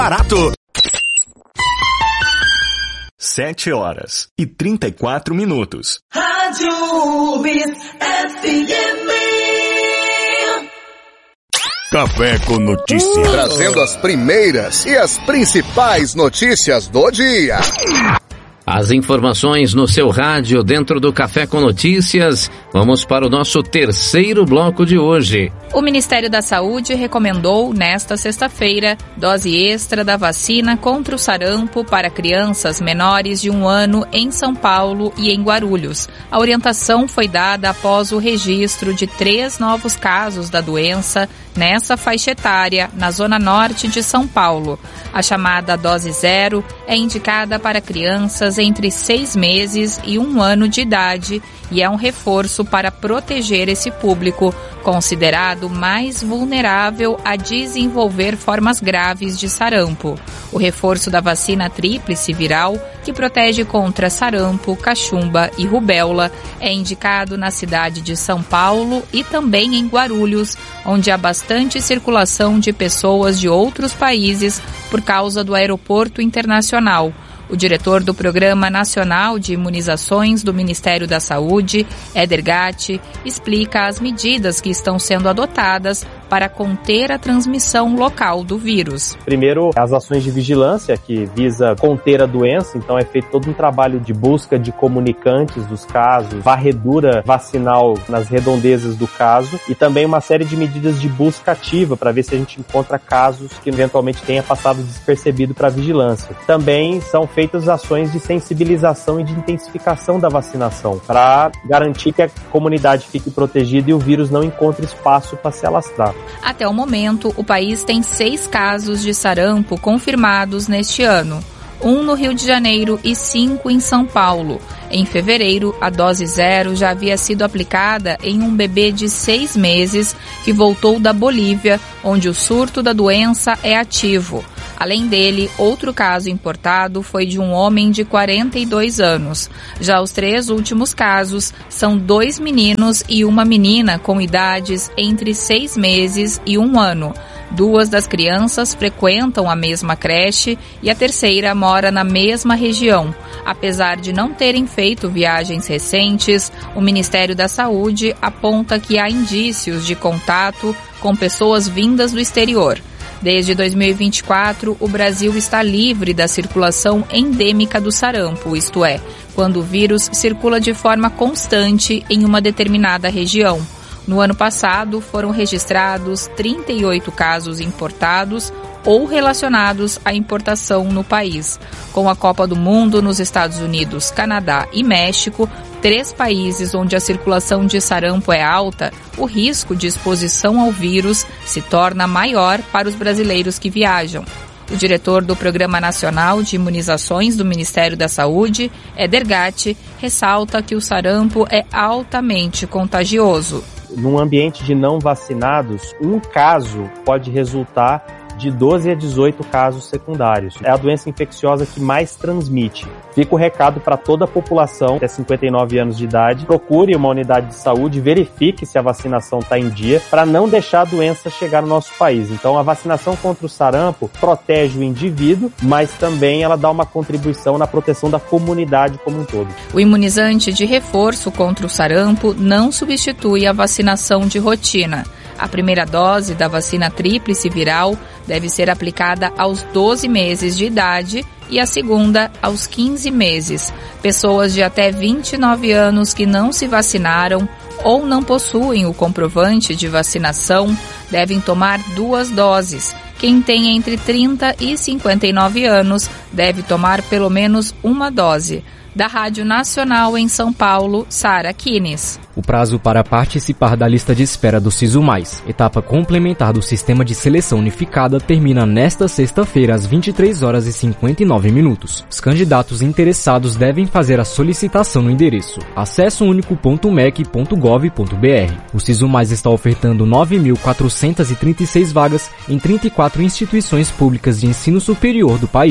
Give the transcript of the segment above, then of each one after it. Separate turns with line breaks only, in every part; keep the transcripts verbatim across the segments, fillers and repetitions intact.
barato. Sete horas e trinta e quatro minutos.
Rádio UBS F M.
Café com Notícias.
Trazendo as primeiras e as principais notícias do dia.
As informações no seu rádio dentro do Café com Notícias. Vamos para o nosso terceiro bloco de hoje.
O Ministério da Saúde recomendou, nesta sexta-feira, dose extra da vacina contra o sarampo para crianças menores de um ano em São Paulo e em Guarulhos. A orientação foi dada após o registro de três novos casos da doença nessa faixa etária, na zona norte de São Paulo. A chamada dose zero é indicada para crianças entre seis meses e um ano de idade e é um reforço para proteger esse público, considerado mais vulnerável a desenvolver formas graves de sarampo. O reforço da vacina tríplice viral, que protege contra sarampo, cachumba e rubéola, é indicado na cidade de São Paulo e também em Guarulhos, onde há bastante circulação de pessoas de outros países por causa do aeroporto internacional. O diretor do Programa Nacional de Imunizações do Ministério da Saúde, Éder Gatti, explica as medidas que estão sendo adotadas para conter a transmissão local do vírus.
Primeiro, as ações de vigilância, que visa conter a doença, então é feito todo um trabalho de busca de comunicantes dos casos, varredura vacinal nas redondezas do caso e também uma série de medidas de busca ativa para ver se a gente encontra casos que eventualmente tenha passado despercebido para a vigilância. Também são feitas ações de sensibilização e de intensificação da vacinação para garantir que a comunidade fique protegida e o vírus não encontre espaço para se alastrar.
Até o momento, o país tem seis casos de sarampo confirmados neste ano. Um no Rio de Janeiro e cinco em São Paulo. Em fevereiro, a dose zero já havia sido aplicada em um bebê de seis meses que voltou da Bolívia, onde o surto da doença é ativo. Além dele, outro caso importado foi de um homem de quarenta e dois anos. Já os três últimos casos são dois meninos e uma menina com idades entre seis meses e um ano. Duas das crianças frequentam a mesma creche e a terceira mora na mesma região. Apesar de não terem feito viagens recentes, o Ministério da Saúde aponta que há indícios de contato com pessoas vindas do exterior. Desde dois mil e vinte e quatro, o Brasil está livre da circulação endêmica do sarampo, isto é, quando o vírus circula de forma constante em uma determinada região. No ano passado, foram registrados trinta e oito casos importados ou relacionados à importação no país. Com a Copa do Mundo nos Estados Unidos, Canadá e México, três países onde a circulação de sarampo é alta, o risco de exposição ao vírus se torna maior para os brasileiros que viajam. O diretor do Programa Nacional de Imunizações do Ministério da Saúde, Éder Gatti, ressalta que o sarampo é altamente contagioso.
Num ambiente de não vacinados, um caso pode resultar de doze a dezoito casos secundários. É a doença infecciosa que mais transmite. Fica o recado para toda a população até cinquenta e nove anos de idade. Procure uma unidade de saúde, verifique se a vacinação está em dia, para não deixar a doença chegar no nosso país. Então, a vacinação contra o sarampo protege o indivíduo, mas também ela dá uma contribuição na proteção da comunidade como um todo.
O imunizante de reforço contra o sarampo não substitui a vacinação de rotina. A primeira dose da vacina tríplice viral deve ser aplicada aos doze meses de idade e a segunda aos quinze meses. Pessoas de até vinte e nove anos que não se vacinaram ou não possuem o comprovante de vacinação devem tomar duas doses. Quem tem entre trinta e cinquenta e nove anos deve tomar pelo menos uma dose. Da Rádio Nacional em São Paulo, Sara Kines.
O prazo para participar da lista de espera do SISU Mais, etapa complementar do Sistema de Seleção Unificada, termina nesta sexta-feira às vinte e três horas e cinquenta e nove minutos. Os candidatos interessados devem fazer a solicitação no endereço acesso único ponto m e c ponto gov ponto b r. O SISU Mais está ofertando nove mil quatrocentas e trinta e seis vagas em trinta e quatro instituições públicas de ensino superior do país.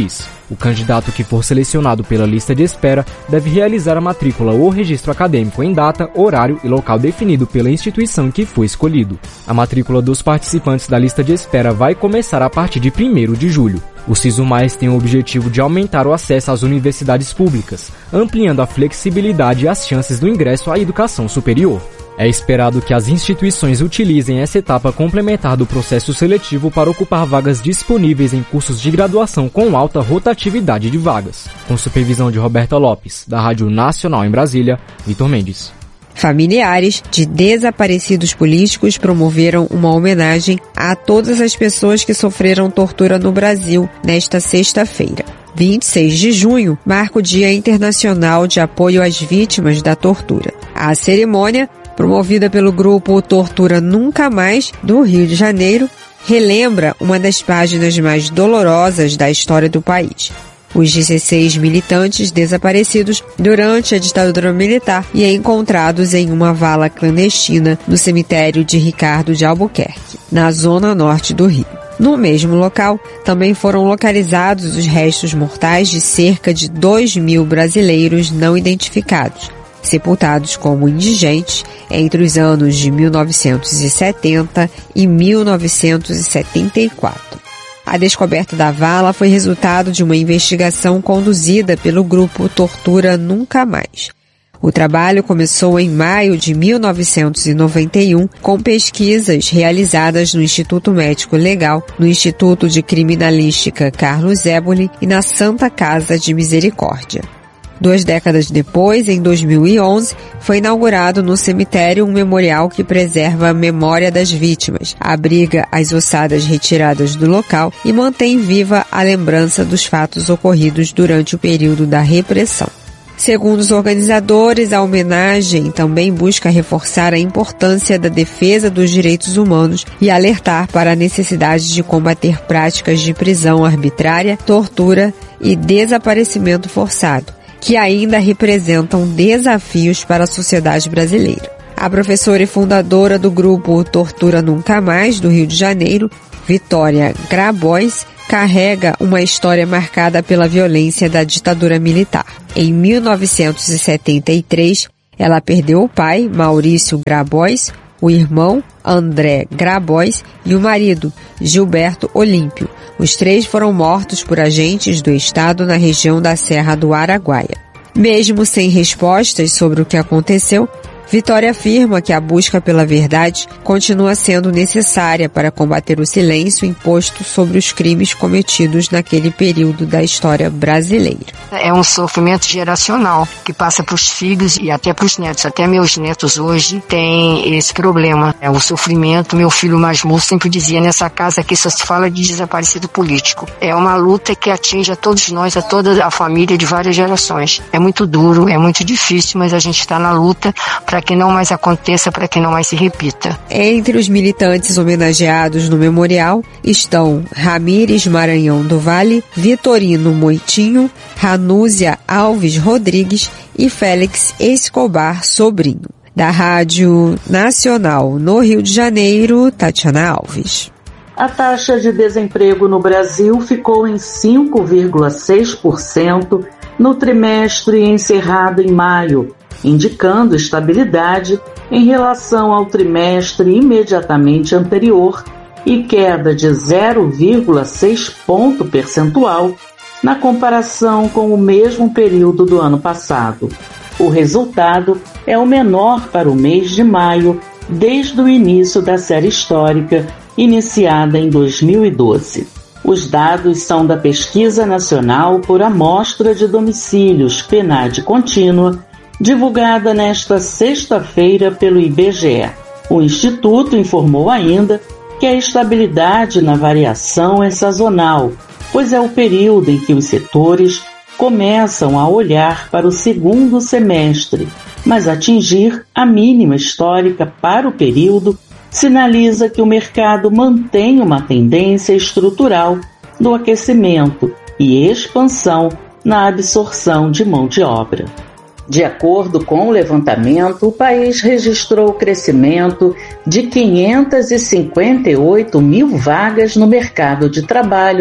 O candidato que for selecionado pela lista de espera deve realizar a matrícula ou registro acadêmico em data, horário e local definido pela instituição que foi escolhido. A matrícula dos participantes da lista de espera vai começar a partir de primeiro de julho. O SISU+ tem o objetivo de aumentar o acesso às universidades públicas, ampliando a flexibilidade e as chances do ingresso à educação superior. É esperado que as instituições utilizem essa etapa complementar do processo seletivo para ocupar vagas disponíveis em cursos de graduação com alta rotatividade de vagas. Com supervisão de Roberta Lopes, da Rádio Nacional em Brasília, Vitor Mendes.
Familiares de desaparecidos políticos promoveram uma homenagem a todas as pessoas que sofreram tortura no Brasil nesta sexta-feira. vinte e seis de junho marca o Dia Internacional de Apoio às Vítimas da Tortura. A cerimônia, promovida pelo grupo Tortura Nunca Mais, do Rio de Janeiro, relembra uma das páginas mais dolorosas da história do país. Os dezesseis militantes desaparecidos durante a ditadura militar e encontrados em uma vala clandestina no cemitério de Ricardo de Albuquerque, na zona norte do Rio. No mesmo local, também foram localizados os restos mortais de cerca de dois mil brasileiros não identificados, sepultados como indigentes entre os anos de mil novecentos e setenta e mil novecentos e setenta e quatro. A descoberta da vala foi resultado de uma investigação conduzida pelo grupo Tortura Nunca Mais. O trabalho começou em maio de mil novecentos e noventa e um com pesquisas realizadas no Instituto Médico Legal, no Instituto de Criminalística Carlos Éboli e na Santa Casa de Misericórdia. Duas décadas depois, em dois mil e onze, foi inaugurado no cemitério um memorial que preserva a memória das vítimas, abriga as ossadas retiradas do local e mantém viva a lembrança dos fatos ocorridos durante o período da repressão. Segundo os organizadores, a homenagem também busca reforçar a importância da defesa dos direitos humanos e alertar para a necessidade de combater práticas de prisão arbitrária, tortura e desaparecimento forçado, que ainda representam desafios para a sociedade brasileira. A professora e fundadora do grupo Tortura Nunca Mais, do Rio de Janeiro, Vitória Grabois, carrega uma história marcada pela violência da ditadura militar. Em mil novecentos e setenta e três, ela perdeu o pai, Maurício Grabois, o irmão, André Grabois, e o marido, Gilberto Olímpio. Os três foram mortos por agentes do Estado na região da Serra do Araguaia. Mesmo sem respostas sobre o que aconteceu, Vitória afirma que a busca pela verdade continua sendo necessária para combater o silêncio imposto sobre os crimes cometidos naquele período da história brasileira.
É um sofrimento geracional que passa para os filhos e até para os netos. Até meus netos hoje têm esse problema. É o sofrimento. Meu filho mais moço sempre dizia, nessa casa aqui só se fala de desaparecido político. É uma luta que atinge a todos nós, a toda a família de várias gerações. É muito duro, é muito difícil, mas a gente está na luta para que não mais aconteça, para que não mais se repita.
Entre os militantes homenageados no memorial estão Ramires Maranhão do Vale, Vitorino Moitinho, Ranúzia Alves Rodrigues e Félix Escobar Sobrinho. Da Rádio Nacional no Rio de Janeiro, Tatiana Alves.
A taxa de desemprego no Brasil ficou em cinco vírgula seis por cento no trimestre encerrado em maio, indicando estabilidade em relação ao trimestre imediatamente anterior e queda de zero vírgula seis ponto percentual na comparação com o mesmo período do ano passado. O resultado é o menor para o mês de maio desde o início da série histórica, iniciada em dois mil e doze. Os dados são da Pesquisa Nacional por Amostra de Domicílios, PNAD Contínua, divulgada nesta sexta-feira pelo I B G E. O Instituto informou ainda que a estabilidade na variação é sazonal, pois é o período em que os setores começam a olhar para o segundo semestre, mas atingir a mínima histórica para o período sinaliza que o mercado mantém uma tendência estrutural do aquecimento e expansão na absorção de mão de obra. De acordo com o levantamento, o país registrou crescimento de quinhentas e cinquenta e oito mil vagas no mercado de trabalho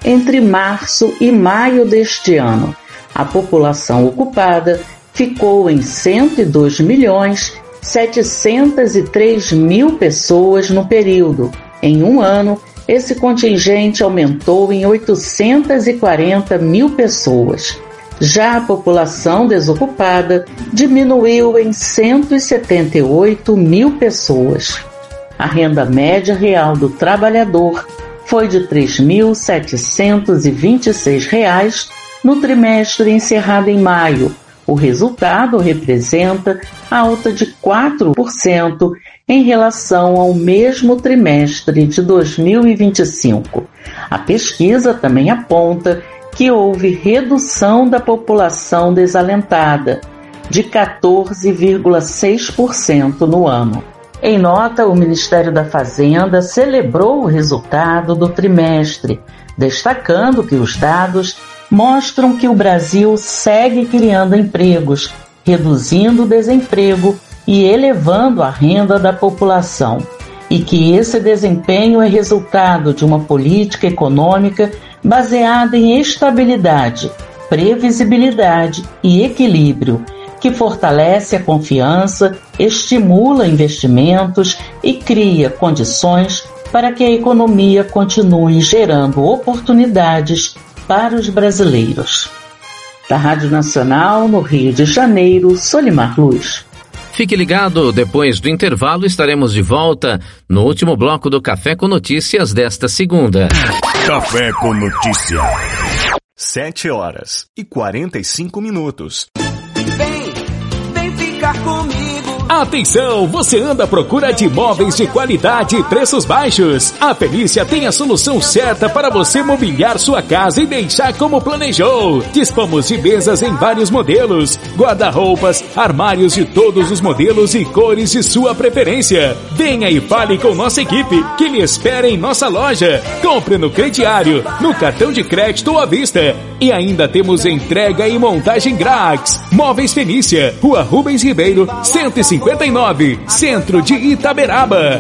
entre março e maio deste ano. A população ocupada ficou em cento e dois milhões setecentos e três mil pessoas no período. Em um ano, esse contingente aumentou em oitocentos e quarenta mil pessoas. Já a população desocupada diminuiu em cento e setenta e oito mil pessoas. A renda média real do trabalhador foi de três mil setecentos e vinte e seis reais no trimestre encerrado em maio. O resultado representa alta de quatro por cento em relação ao mesmo trimestre de dois mil e vinte e cinco. A pesquisa também aponta que houve redução da população desalentada, de quatorze vírgula seis por cento no ano. Em nota, o Ministério da Fazenda celebrou o resultado do trimestre, destacando que os dados mostram que o Brasil segue criando empregos, reduzindo o desemprego e elevando a renda da população, e que esse desempenho é resultado de uma política econômica baseada em estabilidade, previsibilidade e equilíbrio, que fortalece a confiança, estimula investimentos e cria condições para que a economia continue gerando oportunidades para os brasileiros. Da Rádio Nacional, no Rio de Janeiro, Solimar Luz.
Fique ligado, depois do intervalo estaremos de volta no último bloco do Café com Notícias desta segunda.
Café com Notícia. Sete horas e quarenta e cinco minutos.
Vem, vem ficar comigo.
Atenção, você anda à procura de imóveis de qualidade e preços baixos? A Felícia tem a solução certa para você mobiliar sua casa e deixar como planejou. Dispomos de mesas em vários modelos, guarda-roupas, armários de todos os modelos e cores de sua preferência. Venha e fale com nossa equipe, que lhe espera em nossa loja. Compre no crediário, no cartão de crédito ou à vista. E ainda temos entrega e montagem grátis. Móveis Felícia, Rua Rubens Ribeiro, cento e cinquenta e nove, Centro de Itaberaba.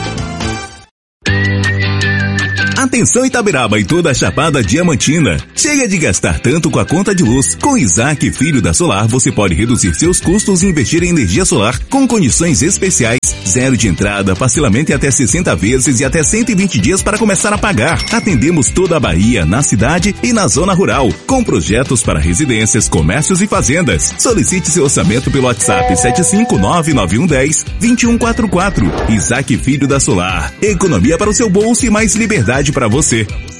Atenção Itaberaba e toda a Chapada Diamantina. Chega de gastar tanto com a conta de luz. Com Isaac Filho da Solar, você pode reduzir seus custos e investir em energia solar com condições especiais. Zero de entrada, parcelamento em até sessenta vezes e até cento e vinte dias para começar a pagar. Atendemos toda a Bahia, na cidade e na zona rural, com projetos para residências, comércios e fazendas. Solicite seu orçamento pelo WhatsApp sete cinco nove nove um um zero dois um quatro quatro. Isaac Filho da Solar. Economia para o seu bolso e mais liberdade para você.